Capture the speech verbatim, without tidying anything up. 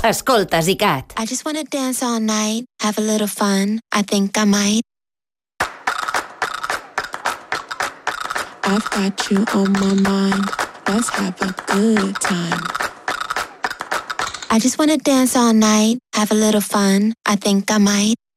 Escolta, Zicat. I just wanna dance all night, have a little fun. I think I might. I've got you on my mind. Let's have a good time. I just wanna dance all night, have a little fun. I think I might.